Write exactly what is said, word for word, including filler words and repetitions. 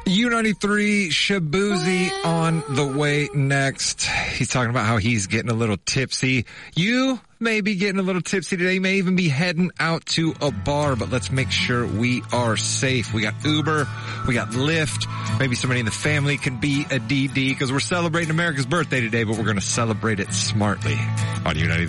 U ninety-three, Shabuzi on the way next. He's talking about how he's getting a little tipsy. You may be getting a little tipsy today. You may even be heading out to a bar, but let's make sure we are safe. We got Uber, we got Lyft. Maybe somebody in the family can be a D D because we're celebrating America's birthday today, but we're going to celebrate it smartly on U ninety-three.